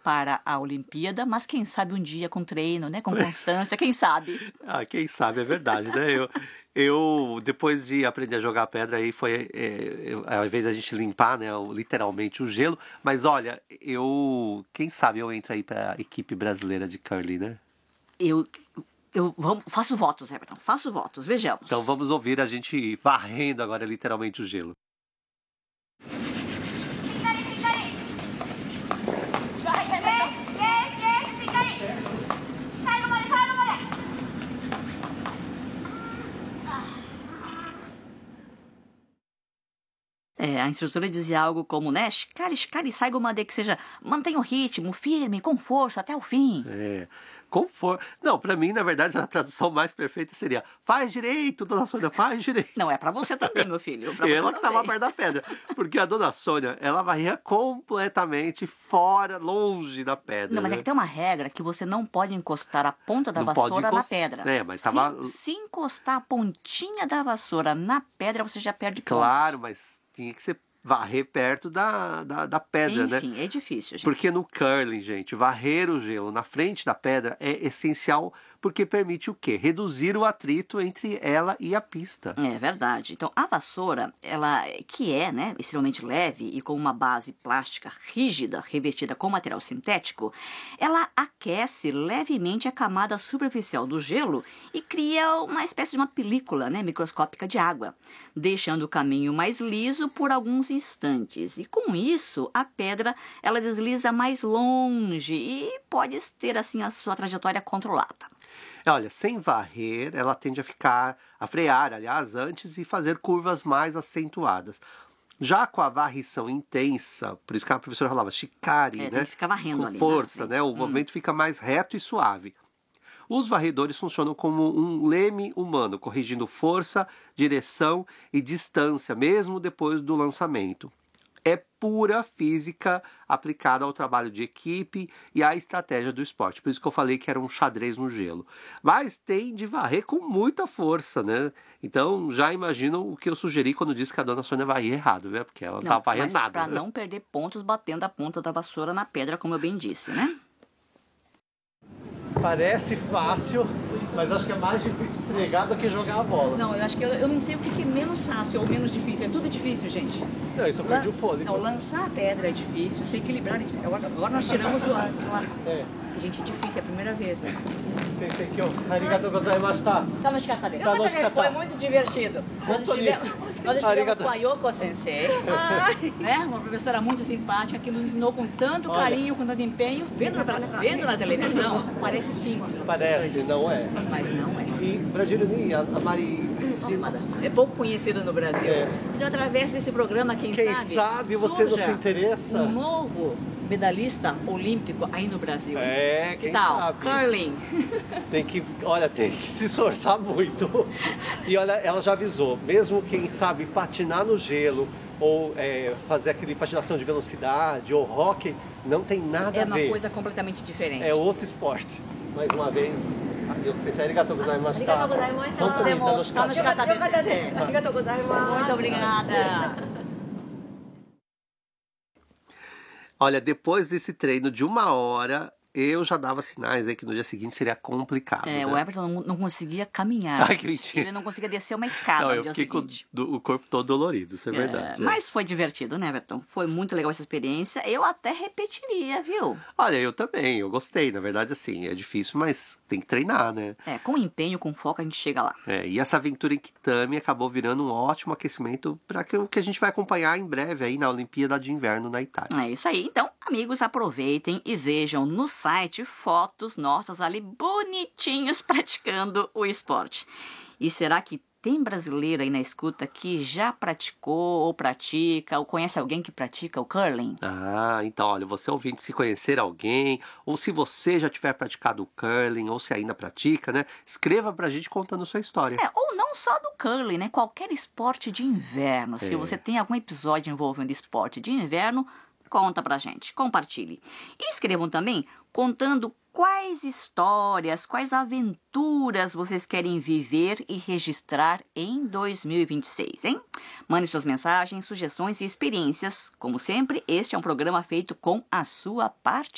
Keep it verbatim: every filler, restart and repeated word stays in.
para a Olimpíada, mas quem sabe um dia com treino, né? Com constância, quem sabe? Ah, quem sabe, é verdade, né? Eu, eu depois de aprender a jogar pedra, aí foi, é, eu, ao invés da gente limpar, né, literalmente o gelo, mas olha, eu, quem sabe eu entro aí para a equipe brasileira de curling, né? Eu, eu vamos, faço votos, Everton, faço votos, vejamos. Então vamos ouvir a gente varrendo agora literalmente o gelo. É, a instrutora dizia algo como, né, shikari, shikari, saigomade, que seja, mantenha o ritmo, firme, com força, até o fim. É, com força. Não, pra mim, na verdade, a tradução mais perfeita seria, faz direito, dona Sônia, faz direito. Não, é pra você também, meu filho. Pra você Ela que também. tava perto da pedra, porque a dona Sônia, ela varria completamente fora, longe da pedra. Não, mas né? é que tem uma regra que você não pode encostar a ponta da Não pode vassoura encost- na pedra. É, mas se, tava- se encostar a pontinha da vassoura na pedra, você já perde ponto. Claro, mas tinha que ser varrer perto da, da, da pedra, né? Enfim, é difícil, gente. Porque no curling, gente, varrer o gelo na frente da pedra é essencial porque permite o quê? Reduzir o atrito entre ela e a pista. É verdade. Então, a vassoura, ela que é, né, extremamente leve e com uma base plástica rígida, revestida com material sintético, ela aquece levemente a camada superficial do gelo e cria uma espécie de uma película, né, microscópica de água, deixando o caminho mais liso por alguns instantes. E com isso, a pedra, ela desliza mais longe e pode ter, assim, a sua trajetória controlada. Olha, sem varrer, ela tende a ficar, a frear, aliás, antes e fazer curvas mais acentuadas. Já com a varrição intensa, por isso que a professora falava shikari, É, né? tem que ficar varrendo com ali, força, né? né? O Hum. movimento fica mais reto e suave. Os varredores funcionam como um leme humano, corrigindo força, direção e distância, mesmo depois do lançamento. É pura física aplicada ao trabalho de equipe e à estratégia do esporte. Por isso que eu falei que era um xadrez no gelo. Mas tem de varrer com muita força, né? Então já imaginam o que eu sugeri quando disse que a dona Sônia varria errado, né? Porque ela não estava varrendo mas nada. para não perder pontos batendo a ponta da vassoura na pedra, como eu bem disse, né? Parece fácil, mas acho que é mais difícil se ligar do que jogar a bola. Não, eu acho que eu, eu não sei o que, que é menos fácil ou menos difícil. É tudo difícil, gente. Não, isso eu perdi o fôlego. Não, lançar a pedra é difícil, se equilibrar é difícil. Agora, agora nós tiramos o ar. É. Gente, é difícil, é a primeira vez, né? Sensei que arigatou gozaimashita. Tá no shikata desu. Tá no shikata. Foi muito divertido. Nós estivemos, nós estivemos Arigato. com a Yoko Sensei, né? Uma professora muito simpática que nos ensinou com tanto Olha. carinho, com tanto empenho. Vendo, na- vendo na televisão, parece simples. Parece, não é. Mas não é. E pra Gironi, a a Mari... É pouco conhecido no Brasil. É. Então, através desse programa, quem, Quem sabe, sabe você não surja se interessa? um novo medalhista olímpico aí no Brasil. É, Que quem tal? sabe? Curling. Tem que, olha, tem que se esforçar muito. E olha, ela já avisou, mesmo quem sabe patinar no gelo ou é, fazer aquele patinação de velocidade ou hóquei, não tem nada É a uma ver. coisa completamente diferente. É outro esporte. Mais uma vez, eu não sei se é arigatou gozaimasu. Arigatou gozaimasu. Vamos também, tá no Tá no shikata. shikata desu. Arigatou gozaimasu. Muito obrigada. Olha, depois desse treino de uma hora, eu já dava sinais aí que no dia seguinte seria complicado. É, né? o Everton não, não conseguia caminhar. Ai, que mentira. Ele não conseguia descer uma escada Não, no eu dia fiquei com seguinte. do- o corpo todo dolorido, isso é, É, verdade. é. mas foi divertido, né, Everton? Foi muito legal essa experiência. Eu até repetiria, viu? Olha, eu também, eu gostei. Na verdade, assim, é difícil, mas tem que treinar, né? É, com empenho, com foco, a gente chega lá. É, e essa aventura em Kitami acabou virando um ótimo aquecimento para o que a gente vai acompanhar em breve aí na Olimpíada de Inverno na Itália. É isso aí. Então, amigos, aproveitem e vejam no site fotos nossas ali bonitinhos praticando o esporte. E será que tem brasileiro aí na escuta que já praticou ou pratica ou conhece alguém que pratica o curling? Ah, então, olha, você ouvinte, se conhecer alguém, ou se você já tiver praticado o curling, ou se ainda pratica, né? Escreva pra gente contando sua história. É, ou não só do curling, né? Qualquer esporte de inverno. Se É. você tem algum episódio envolvendo esporte de inverno, conta pra gente, compartilhe. E escrevam também contando quais histórias, quais aventuras vocês querem viver e registrar em dois mil e vinte e seis, hein? Mande suas mensagens, sugestões e experiências. Como sempre, este é um programa feito com a sua participação.